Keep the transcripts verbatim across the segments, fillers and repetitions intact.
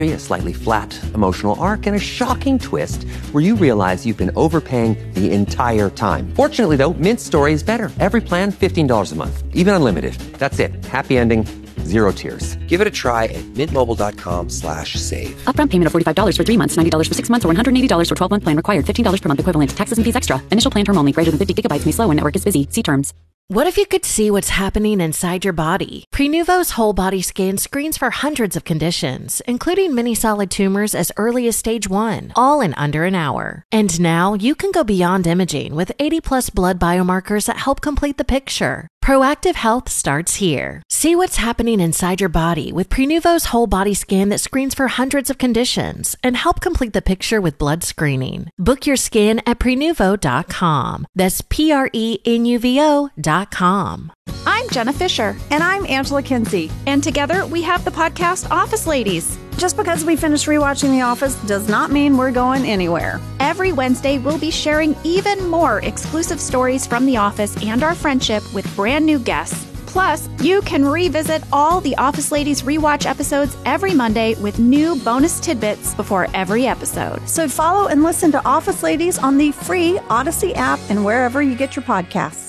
A slightly flat emotional arc, and a shocking twist where you realize you've been overpaying the entire time. Fortunately, though, Mint's story is better. Every plan, fifteen dollars a month. Even unlimited. That's it. Happy ending. Zero tears. Give it a try at mintmobile.com slash save. Upfront payment of forty-five dollars for three months, ninety dollars for six months, or one hundred eighty dollars for twelve-month plan required. fifteen dollars per month equivalent. Taxes and fees extra. Initial plan term only. Greater than fifty gigabytes may slow when network is busy. See terms. What if you could see what's happening inside your body? Prenuvo's whole body scan screens for hundreds of conditions, including many solid tumors as early as stage one, all in under an hour. And now you can go beyond imaging with eighty plus blood biomarkers that help complete the picture. Proactive health starts here. See what's happening inside your body with Prenuvo's whole body scan that screens for hundreds of conditions and help complete the picture with blood screening. Book your scan at prenuvo dot com. That's P R E N U V O dot com. I'm Jenna Fisher. And I'm Angela Kinsey. And together we have the podcast Office Ladies. Just because we finished rewatching The Office does not mean we're going anywhere. Every Wednesday, we'll be sharing even more exclusive stories from The Office and our friendship with brand new guests. Plus, you can revisit all the Office Ladies rewatch episodes every Monday with new bonus tidbits before every episode. So follow and listen to Office Ladies on the free Odyssey app and wherever you get your podcasts.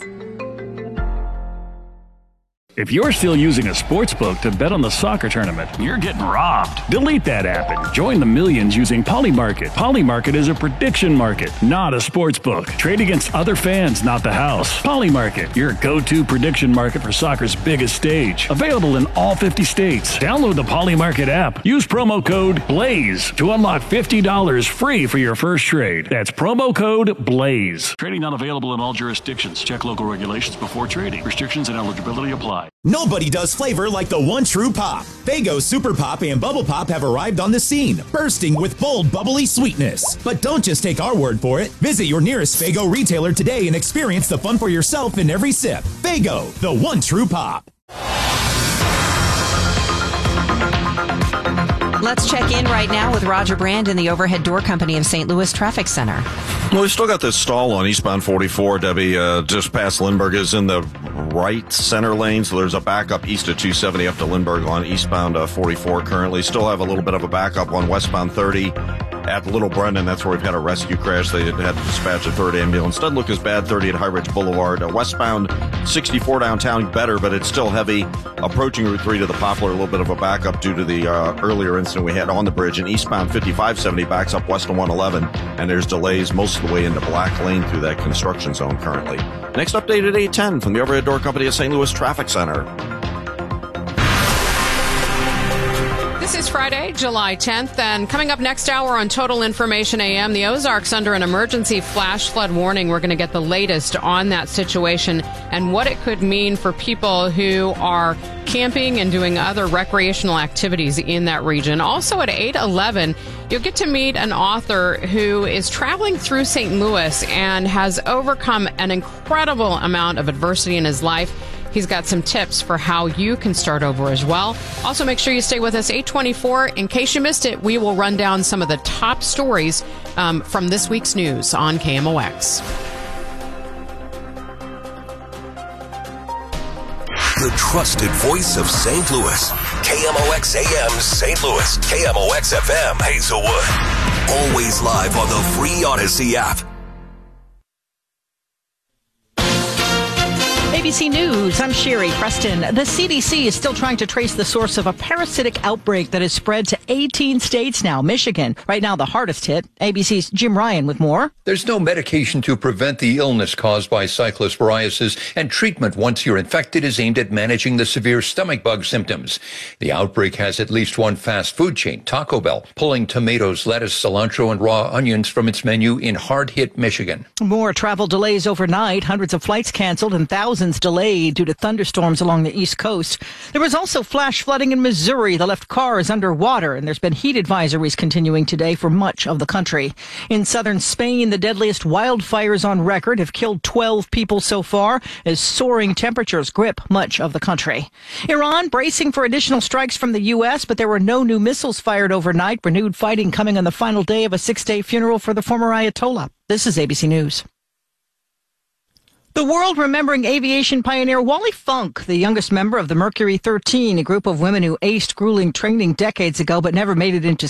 If you're still using a sports book to bet on the soccer tournament, you're getting robbed. Delete that app and join the millions using Polymarket. Polymarket is a prediction market, not a sports book. Trade against other fans, not the house. Polymarket, your go-to prediction market for soccer's biggest stage. Available in all fifty states. Download the Polymarket app. Use promo code BLAZE to unlock fifty dollars free for your first trade. That's promo code BLAZE. Trading not available in all jurisdictions. Check local regulations before trading. Restrictions and eligibility apply. Nobody does flavor like the one true pop. Faygo Super Pop and Bubble Pop have arrived on the scene, bursting with bold, bubbly sweetness. But don't just take our word for it. Visit your nearest Faygo retailer today and experience the fun for yourself in every sip. Faygo, the one true pop. Let's check in right now with Roger Brand in the Overhead Door Company of Saint Louis Traffic Center. Well, we still got this stall on eastbound forty-four, Debbie, uh, just past Lindbergh is in the right center lane, so there's a backup east of two seventy up to Lindbergh on eastbound uh, forty-four currently. Still have a little bit of a backup on westbound thirty at Little Brendan. That's where we've had a rescue crash. They had to dispatch a third ambulance. Doesn't look as bad, thirty at High Ridge Boulevard. Uh, westbound sixty-four downtown, better, but it's still heavy. Approaching Route three to the Poplar, a little bit of a backup due to the uh, earlier incident we had on the bridge. And eastbound fifty-five seventy backs up west of one eleven, and there's delays most of the way into Black Lane through that construction zone currently. Next update at eight ten from the Overhead Door Company of Saint Louis Traffic Center. This is Friday, July tenth, and coming up next hour on Total Information A M, the Ozarks under an emergency flash flood warning. We're going to get the latest on that situation and what it could mean for people who are camping and doing other recreational activities in that region. Also at eight eleven, you'll get to meet an author who is traveling through Saint Louis and has overcome an incredible amount of adversity in his life. He's got some tips for how you can start over as well. Also, make sure you stay with us eight twenty-four. In case you missed it, we will run down some of the top stories um, from this week's news on K M O X. The trusted voice of Saint Louis. K M O X A M Saint Louis. K M O X F M Hazelwood. Always live on the free Odyssey app. A B C News, I'm Sherry Preston. The C D C is still trying to trace the source of a parasitic outbreak that has spread to eighteen states now. Michigan, right now the hardest hit. A B C's Jim Ryan with more. There's no medication to prevent the illness caused by cyclosporiasis, and treatment once you're infected is aimed at managing the severe stomach bug symptoms. The outbreak has at least one fast food chain, Taco Bell, pulling tomatoes, lettuce, cilantro, and raw onions from its menu in hard-hit Michigan. More travel delays overnight. Hundreds of flights canceled and thousands delayed due to thunderstorms along the East Coast. There was also flash flooding in Missouri that left cars underwater, and there's been heat advisories continuing today for much of the country. In southern Spain, the deadliest wildfires on record have killed twelve people so far as soaring temperatures grip much of the country. Iran bracing for additional strikes from the U S, but there were no new missiles fired overnight. Renewed fighting coming on the final day of a six-day funeral for the former Ayatollah. This is A B C News. The world remembering aviation pioneer Wally Funk, the youngest member of the Mercury thirteen, a group of women who aced grueling training decades ago but never made it into